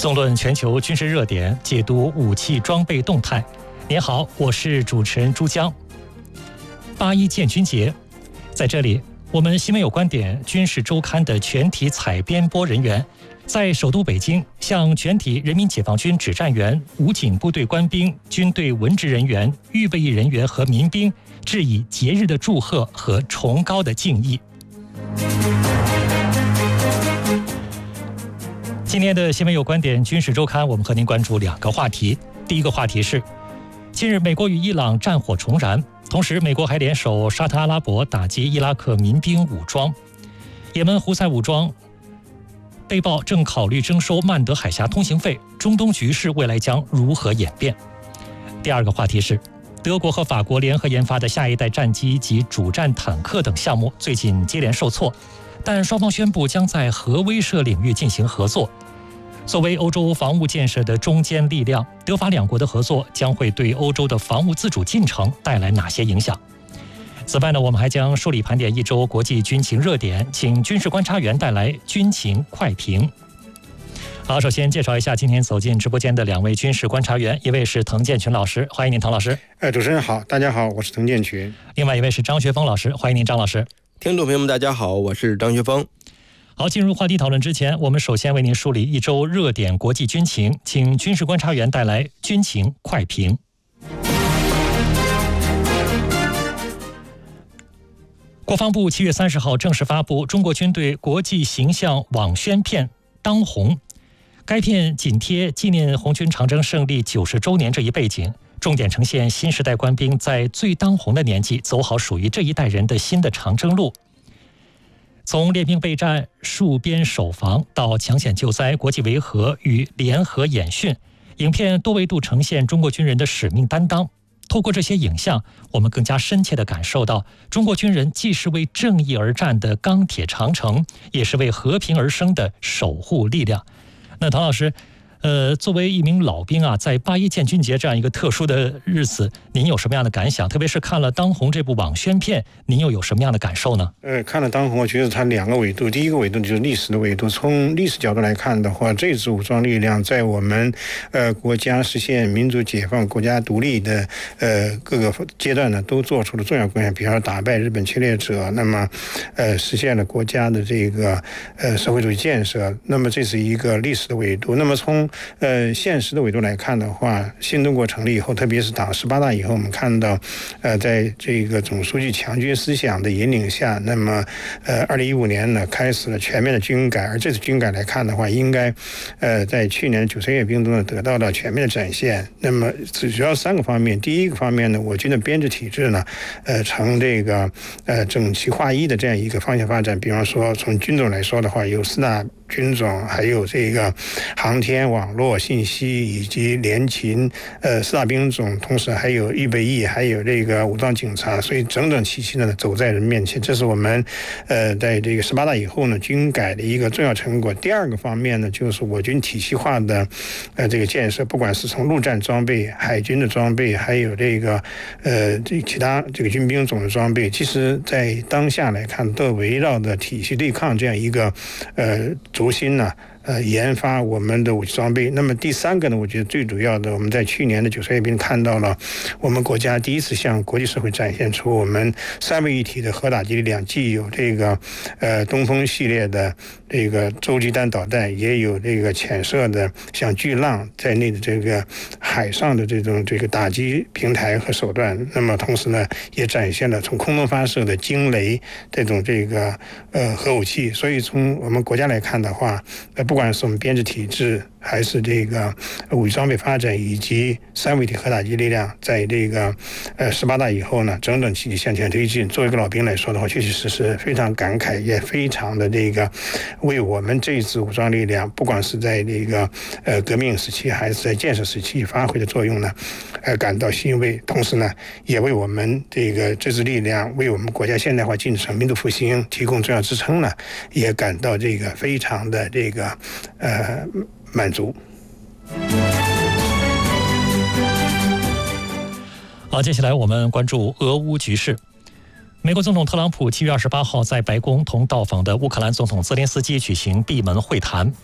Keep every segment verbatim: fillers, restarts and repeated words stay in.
纵论全球军事热点，解读武器装备动态。您好，我是主持人朱江。八一建军节，在这里，我们新闻有观点军事周刊的全体采编播人员，在首都北京向全体人民解放军指战员、武警部队官兵、军队文职人员、预备役人员和民兵致以节日的祝贺和崇高的敬意。今天的新闻有观点军事周刊，我们和您关注两个话题。第一个话题是，近日美国与伊朗战火重燃，同时美国还联手沙特阿拉伯打击伊拉克民兵武装。也门胡塞武装被曝正考虑征收曼德海峡通行费，中东局势未来将如何演变？第二个话题是，德国和法国联合研发的下一代战机及主战坦克等项目最近接连受挫，但双方宣布将在核威慑领域进行合作。作为欧洲防务建设的中坚力量，德法两国的合作将会对欧洲的防务自主进程带来哪些影响？此外呢，我们还将梳理盘点一周国际军情热点，请军事观察员带来军情快评。好，首先介绍一下今天走进直播间的两位军事观察员，一位是滕建群老师，欢迎您滕老师。 呃，主持人好，大家好，我是滕建群。 另外一位是张学峰老师，欢迎您张老师。 听众朋友们大家好，我是张学峰。 好，进入话题讨论之前，我们首先为您梳理一周热点国际军情，请军事观察员带来军情快评。国防部七月三十号正式发布中国军队国际形象网宣片《当红》，该片紧贴纪念红军长征胜利九十周年这一背景，重点呈现新时代官兵在最当红的年纪走好属于这一代人的新的长征路。从练兵备战、戍边守防到抢险救灾、国际维和与联合演训，影片多维度呈现中国军人的使命担当。透过这些影像，我们更加深切地感受到，中国军人既是为正义而战的钢铁长城，也是为和平而生的守护力量。那滕老师，呃，作为一名老兵啊，在八一建军节这样一个特殊的日子，您有什么样的感想？特别是看了《当红》这部网宣片，您又有什么样的感受呢？ 呃，看了《当红》，我觉得它两个维度，第一个维度就是历史的维度。从历史角度来看的话，这支武装力量在我们呃国家实现民主解放、国家独立的呃各个阶段呢，都做出了重要贡献。比方说打败日本侵略者，那么呃实现了国家的这个呃社会主义建设。那么这是一个历史的维度。那么从呃，现实的维度来看的话，新中国成立以后，特别是党十八大以后，我们看到，呃，在这个总书记强军思想的引领下，那么，呃，二零一五年呢，开始了全面的军改，而这次军改来看的话，应该，呃，在去年九十阅兵中呢，得到了全面的展现。那么，主要三个方面，第一个方面呢，我军的编制体制呢，呃，呈这个呃整齐划一的这样一个方向发展。比方说，从军种来说的话，有四大军种，还有这个航天、网络、信息以及联勤，呃，四大兵种，同时还有预备役，还有这个武装警察，所以整整齐齐的走在人面前。这是我们，呃，在这个十八大以后呢，军改的一个重要成果。第二个方面呢，就是我军体系化的，呃，这个建设，不管是从陆战装备、海军的装备，还有这个，呃，这其他这个军兵种的装备，其实在当下来看，都围绕着体系对抗这样一个，呃。轴心呢，呃，研发我们的武器装备。那么第三个呢，我觉得最主要的，我们在去年的九十阅兵看到了，我们国家第一次向国际社会展现出我们三位一体的核打击力量，既有这个呃东风系列的这个洲际弹导弹，也有这个潜射的像巨浪在内的这个海上的这种这个打击平台和手段。那么同时呢，也展现了从空中发射的惊雷这种这个呃核武器。所以从我们国家来看的话，呃。不管是我们编制体制，还是这个武器装备发展，以及三位一体核打击力量，在这个呃十八大以后呢，整整齐齐向前推进。作为一个老兵来说的话，确确实实非常感慨，也非常的这个为我们这一支武装力量，不管是在这个呃革命时期，还是在建设时期发挥的作用呢，呃感到欣慰。同时呢，也为我们这个这支力量，为我们国家现代化进程、民族复兴提供重要支撑呢，也感到这个非常的这个呃满足。 好，接下来我们关注俄乌局势。美国总统特朗普七月二十八号在白宫同到访的乌克兰总统泽连斯基举行闭门会谈。泽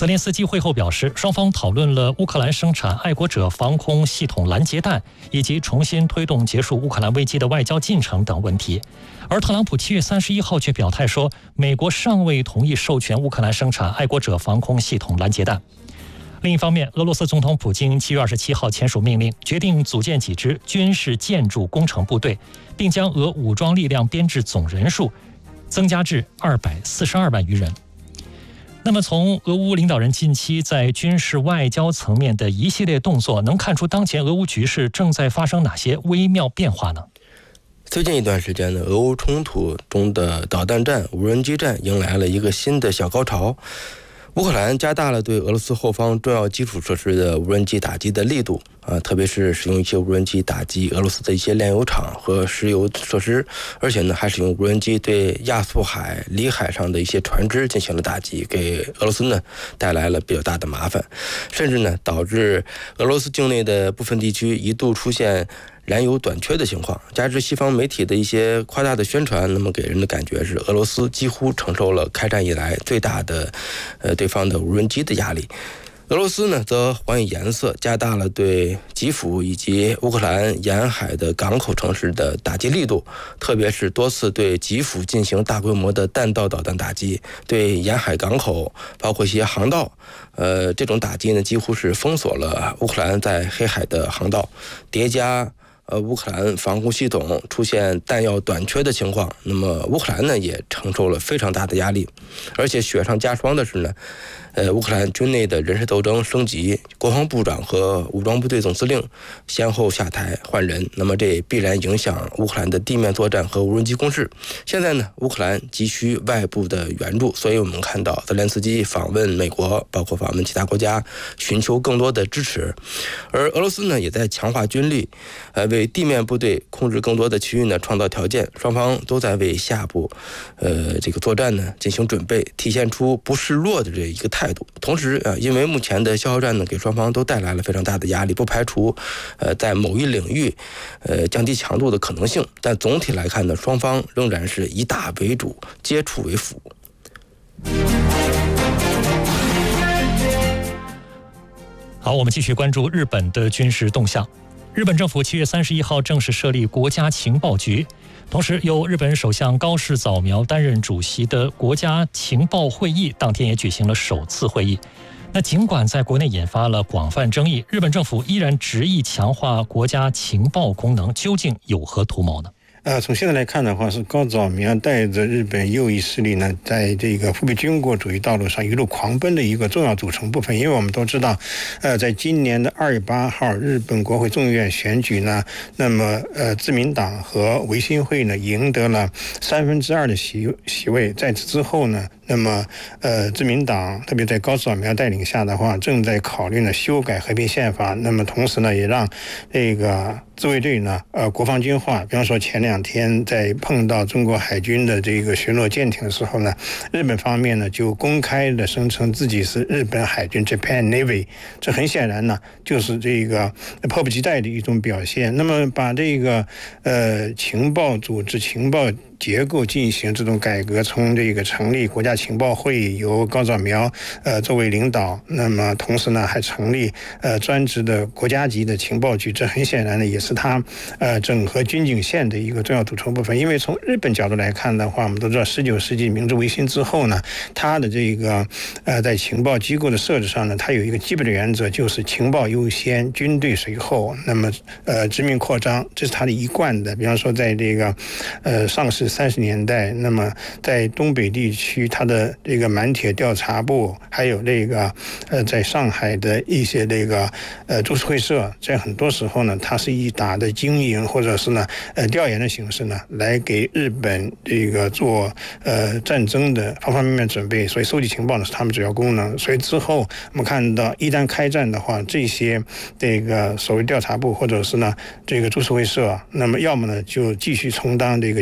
泽连斯基会后表示，双方讨论了乌克兰生产爱国者防空系统拦截弹，以及重新推动结束乌克兰危机的外交进程等问题。而特朗普七月三十一号却表态说，美国尚未同意授权乌克兰生产爱国者防空系统拦截弹。另一方面，俄罗斯总统普京七月二十七号签署命令，决定组建几支军事建筑工程部队，并将俄武装力量编制总人数增加至二百四十二万余人。那么从俄乌领导人近期在军事外交层面的一系列动作，能看出当前俄乌局势正在发生哪些微妙变化呢？ 最近一段时间呢，俄乌冲突中的导弹战、无人机战迎来了一个新的小高潮。乌克兰加大了对俄罗斯后方重要基础设施的无人机打击的力度啊，特别是使用一些无人机打击俄罗斯的一些炼油厂和石油设施，而且呢，还使用无人机对亚速海、里海上的一些船只进行了打击，给俄罗斯呢带来了比较大的麻烦，甚至呢导致俄罗斯境内的部分地区一度出现燃油短缺的情况，加之西方媒体的一些夸大的宣传，那么给人的感觉是俄罗斯几乎承受了开战以来最大的呃对方的无人机的压力。俄罗斯呢则还以颜色，加大了对基辅以及乌克兰沿海的港口城市的打击力度，特别是多次对基辅进行大规模的弹道导弹打击，对沿海港口包括一些航道，呃，这种打击呢几乎是封锁了乌克兰在黑海的航道，叠加呃，乌克兰防空系统出现弹药短缺的情况，那么乌克兰呢也承受了非常大的压力，而且雪上加霜的是呢，呃，乌克兰军内的人事斗争升级，国防部长和武装部队总司令先后下台换人，那么这必然影响乌克兰的地面作战和无人机攻势。现在呢，乌克兰急需外部的援助，所以我们看到泽连斯基访问美国，包括访问其他国家，寻求更多的支持。而俄罗斯呢，也在强化军力，呃，为地面部队控制更多的区域呢创造条件。双方都在为下步，呃，这个作战呢进行准备，体现出不示弱的这一个态度。同时啊，因为目前的消耗战呢，给双方都带来了非常大的压力，不排除呃在某一领域呃降低强度的可能性。但总体来看呢，双方仍然是以打为主，接触为辅。 好，我们继续关注日本的军事动向。日本政府七月三十一号正式设立国家情报局，同时由日本首相高市早苗担任主席的国家情报会议当天也举行了首次会议。那尽管在国内引发了广泛争议，日本政府依然执意强化国家情报功能，究竟有何图谋呢？ 呃，从现在来看的话，是高早苗带着日本右翼势力呢，在这个复辟军国主义道路上一路狂奔的一个重要组成部分。因为我们都知道，呃，在今年的二月八号日本国会众议院选举呢，那么呃，自民党和维新会呢赢得了三分之二的席席位。在此之后呢，那么呃，自民党特别在高早苗带领下的话，正在考虑呢修改和平宪法。那么同时呢，也让这个自卫队呢，呃，国防军化。比方说前两天在碰到中国海军的这个巡逻舰艇的时候呢，日本方面呢就公开的声称自己是日本海军 Japan Navy， 这很显然呢就是这个迫不及待的一种表现。那么把这个呃情报组织、情报结构进行这种改革，从这个成立国家情报会，由高早苗呃作为领导，那么同时呢还成立呃专职的国家级的情报局，这很显然呢也是他呃整合军警线的一个重要组成部分。因为从日本角度来看的话，我们都知道十九世纪明治维新之后呢，它的这个呃在情报机构的设置上呢，它有一个基本的原则，就是情报优先，军队随后，那么呃殖民扩张，这是它的一贯的。比方说在这个呃上世三十年代，那么在东北地区，它的这个满铁调查部，还有这个呃在上海的一些这个呃株式会社，在很多时候呢，它是以打的经营或者是呢呃调研的形式呢，来给日本这个做呃战争的方方面面准备。所以收集情报呢是他们主要功能。所以之后我们看到，一旦开战的话，这些这个所谓调查部或者是呢这个株式会社，那么要么呢就继续充当这个情报人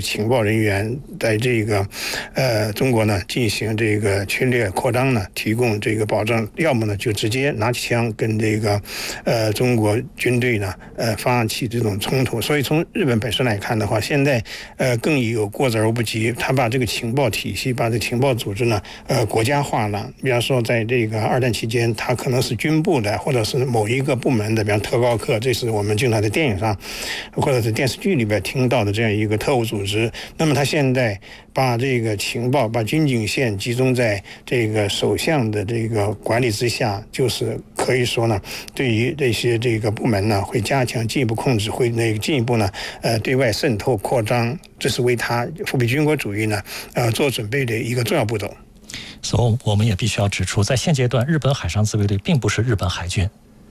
人员在这个呃中国呢进行这个侵略扩张呢提供这个保障，要么呢就直接拿起枪跟这个呃中国军队呢呃发起这种冲突。所以从日本本身来看的话，现在呃更有过之而不及，他把这个情报体系、把这个情报组织呢呃国家化了。比方说在这个二战期间，他可能是军部的，或者是某一个部门的，比方特高课，这是我们经常在电影上或者是电视剧里边听到的这样一个特务组织。那么他现在把这个情报、把军警线集中在这个首相的这个管理之下，就是可以说呢，对于这些这个部门呢，会加强进一步控制，会那个进一步呢，呃，对外渗透扩张，这是为他复辟军国主义呢，呃，做准备的一个重要步骤。 所以我们也必须要指出，在现阶段，日本海上自卫队并不是日本海军。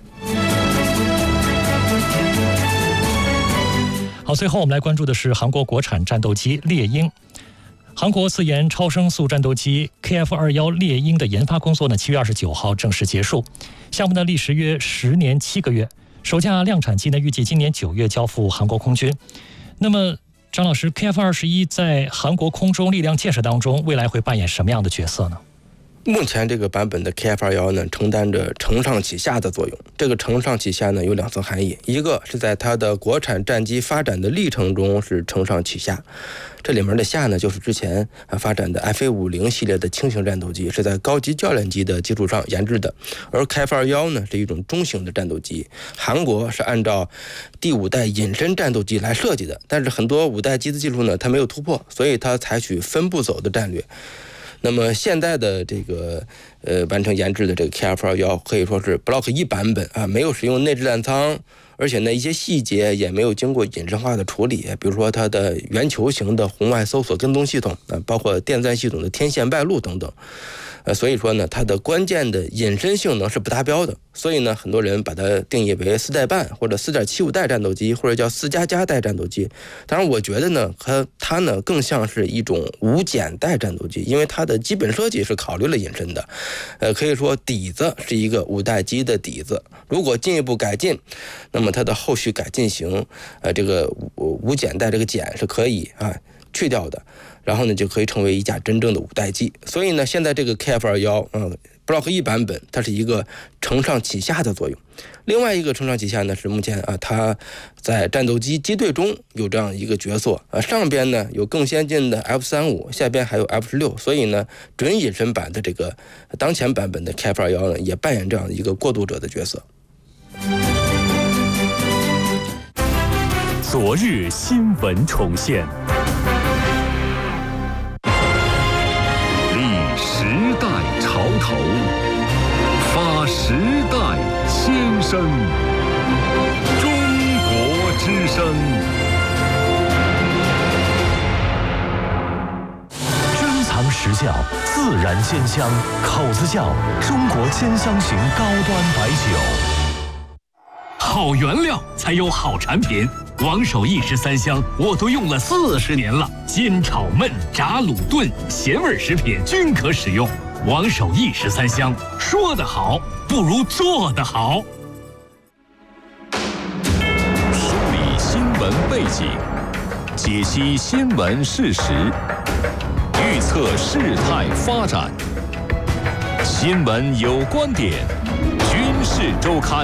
好，最后我们来关注的是韩国国产战斗机猎鹰。韩国自研超声速战斗机 K F 二十一 猎鹰的研发工作呢，七月二十九号正式结束。项目呢历时约十年七个月，首架量产机呢预计今年九月交付韩国空军。那么，张老师 ，K F 二十一 在韩国空中力量建设当中，未来会扮演什么样的角色呢？ 目前这个版本的 K F 二十一 呢，承担着承上启下的作用。这个承上启下呢，有两层含义，一个是在它的国产战机发展的历程中是承上启下，这里面的下呢，就是之前发展的 F A 五十 系列的轻型战斗机是在高级教练机的基础上研制的，而 K F 二十一 呢是一种中型的战斗机，韩国是按照第五代隐身战斗机来设计的，但是很多五代机子技术呢，它没有突破，所以它采取分步走的战略。那么现在的这个呃完成研制的这个 K F 二十一 可以说是 Block 一版本啊，没有使用内置弹舱，而且呢一些细节也没有经过隐身化的处理，比如说它的圆球形的红外搜索跟踪系统啊，包括电钻系统的天线外露等等。呃，所以说呢，它的关键的隐身性能是不达标的，所以呢，很多人把它定义为四代半或者四点七五代战斗机，或者叫四加加代战斗机。当然，我觉得呢，和它呢更像是一种无减代战斗机，因为它的基本设计是考虑了隐身的。呃，可以说底子是一个五代机的底子，如果进一步改进，那么它的后续改进型，呃，这个无无减代这个减是可以啊去掉的。然后呢，就可以成为一架真正的五代机。所以呢，现在这个 K F 二十一，嗯 ，Block 一版本，它是一个承上启下的作用。另外一个承上启下呢，是目前啊，它在战斗机机队中有这样一个角色啊，上边呢有更先进的 F 三十五，下边还有 F 十六，所以呢，准隐身版的这个当前版本的 K F 二十一呢，也扮演这样一个过渡者的角色。 昨日新闻重现。时代潮头，发时代先声，中国之声。珍藏实窖，自然鲜香，口子窖，中国兼香型高端白酒。好原料才有好产品。王守义十三香，我都用了四十年了，煎、炒、焖、炸、卤、炖，咸味食品均可使用。王守义十三香，说得好，不如做得好。梳理新闻背景，解析新闻事实，预测事态发展。新闻有观点，军事周刊。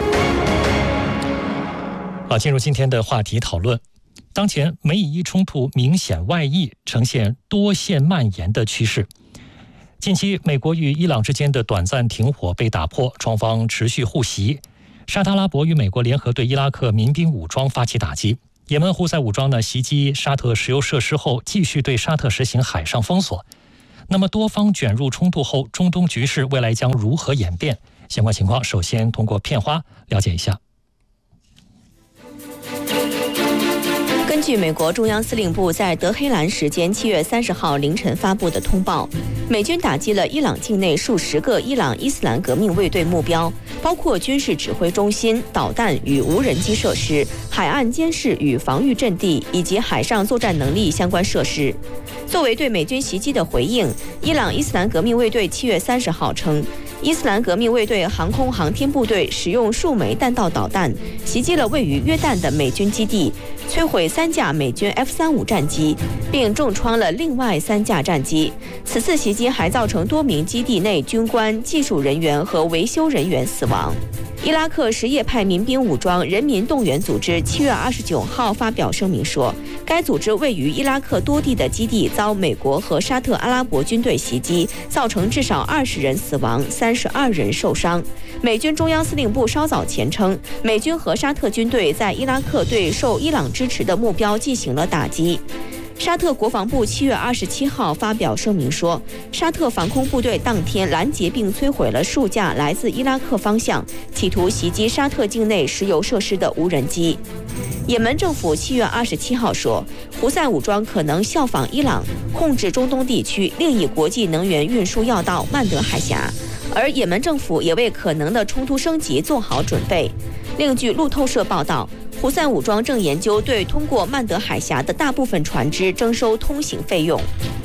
好，进入今天的话题讨论。当前美以伊冲突明显外溢，呈现多线蔓延的趋势。近期，美国与伊朗之间的短暂停火被打破，双方持续互袭。沙特阿拉伯与美国联合对伊拉克民兵武装发起打击。也门胡塞武装呢袭击沙特石油设施后，继续对沙特实行海上封锁。那么，多方卷入冲突后，中东局势未来将如何演变？相关情况，首先通过片花了解一下。 根据美国中央司令部在德黑兰时间七月三十号凌晨发布的通报，美军打击了伊朗境内数十个伊朗伊斯兰革命卫队目标，包括军事指挥中心、导弹与无人机设施、海岸监视与防御阵地以及海上作战能力相关设施。作为对美军袭击的回应，伊朗伊斯兰革命卫队七月三十号称， 伊斯兰革命卫队航空航天部队使用数枚弹道导弹袭击了位于约旦的美军基地，摧毁三架美军 F 三十五 战机，并重创了另外三架战机。此次袭击还造成多名基地内军官、技术人员和维修人员死亡。伊拉克什叶派民兵武装人民动员组织七月二十九号发表声明说，该组织位于伊拉克多地的基地遭美国和沙特阿拉伯军队袭击，造成至少二十人死亡，三十二人受伤。美军中央司令部稍早前称，美军和沙特军队在伊拉克对受伊朗支持的目标进行了打击。沙特国防部七月二十七号发表声明说，沙特防空部队当天拦截并摧毁了数架来自伊拉克方向企图袭击沙特境内石油设施的无人机。也门政府七月二十七号说，胡塞武装可能效仿伊朗，控制中东地区另一国际能源运输要道曼德海峡，而也门政府也为可能的冲突升级做好准备。另据路透社报道，胡塞武装正研究对通过曼德海峡的大部分船只征收通行费用。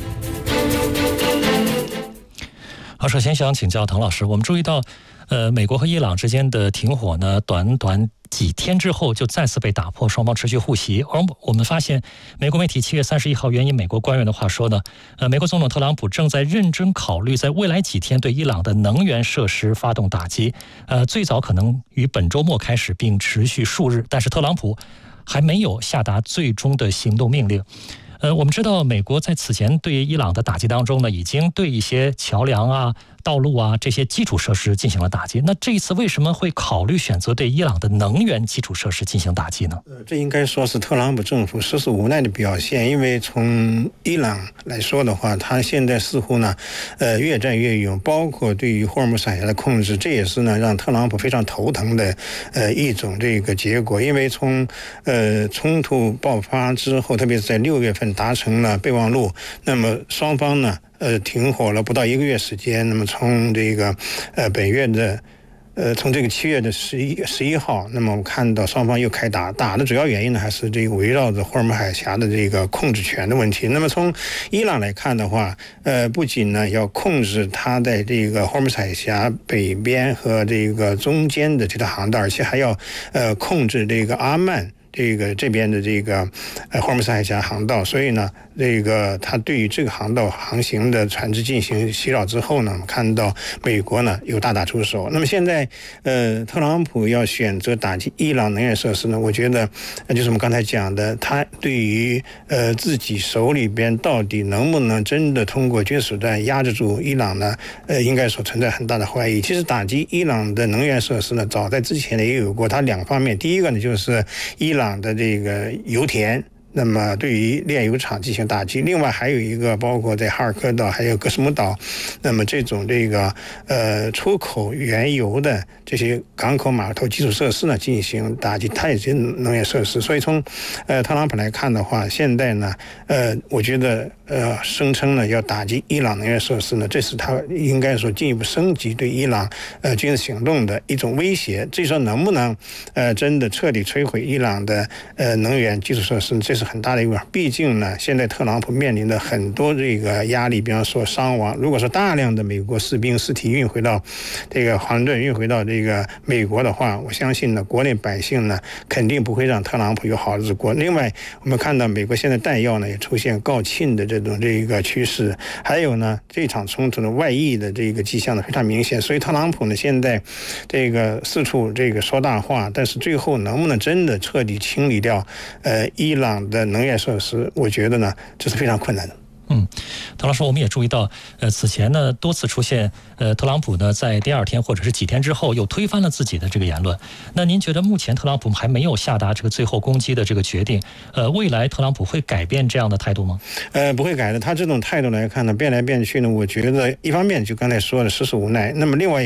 好，首先想请教唐老师，我们注意到，呃，美国和伊朗之间的停火呢，短短几天之后就再次被打破，双方持续互袭。而我们发现，美国媒体七月三十一号援引美国官员的话说呢，呃，美国总统特朗普正在认真考虑在未来几天对伊朗的能源设施发动打击，呃，最早可能于本周末开始，并持续数日。但是特朗普还没有下达最终的行动命令。呃，我们知道美国在此前对伊朗的打击当中呢，已经对一些桥梁啊、道路啊这些基础设施进行了打击。那这一次为什么会考虑选择对伊朗的能源基础设施进行打击呢？ 呃，这应该说是特朗普政府实属无奈的表现，因为从伊朗来说的话，他现在似乎呢，呃，越战越勇，包括对于霍尔木斯海峡的控制，这也是呢让特朗普非常头疼的呃一种这个结果。因为从呃冲突爆发之后，特别是在六月份达成了备忘录，那么双方呢，呃，停火了不到一个月时间。那么从这个呃本月的呃从这个七月的十一十一号，那么我们看到双方又开打，打的主要原因呢还是这个围绕着霍尔木海峡的这个控制权的问题。那么从伊朗来看的话，呃，不仅呢要控制它在这个霍尔木海峡北边和这个中间的这条航道，而且还要呃控制这个阿曼。这个这边的这个呃霍尔木斯海峡航道，所以呢，这个他对于这个航道航行的船只进行袭扰之后呢，我们看到美国呢又大打出手。那么现在呃，特朗普要选择打击伊朗能源设施呢，我觉得呃就是我们刚才讲的，他对于呃自己手里边到底能不能真的通过军事手段压制住伊朗呢？呃，应该说存在很大的怀疑。其实打击伊朗的能源设施呢，早在之前呢也有过，它两方面，第一个呢就是伊朗的这个油田，那么对于炼油厂进行打击，另外还有一个包括在哈尔科岛还有格斯姆岛，那么这种这个呃出口原油的这些港口码头基础设施呢进行打击，它也是能源设施。所以从呃特朗普来看的话，现在呢呃我觉得呃声称呢要打击伊朗能源设施呢，这是他应该说进一步升级对伊朗呃军事行动的一种威胁。至于说能不能呃真的彻底摧毁伊朗的呃能源基础设施，这是很大的一个，毕竟呢，现在特朗普面临的很多这个压力，比方说伤亡。如果说大量的美国士兵尸体运回到这个华盛顿，运回到这个美国的话，我相信呢，国内百姓呢肯定不会让特朗普有好日子过。另外，我们看到美国现在弹药呢也出现告罄的这种这个趋势，还有呢，这场冲突的外溢的这个迹象呢非常明显。所以特朗普呢现在这个四处这个说大话，但是最后能不能真的彻底清理掉呃伊朗的能源设施，我觉得呢这是非常困难的。 嗯，唐老师，我们也注意到，呃，此前呢多次出现，呃，特朗普呢在第二天或者是几天之后又推翻了自己的这个言论。那您觉得目前特朗普还没有下达这个最后攻击的这个决定，呃，未来特朗普会改变这样的态度吗？ 呃，不会改的。他这种态度来看呢，变来变去呢，我觉得一方面就刚才说的实属无奈，那么另外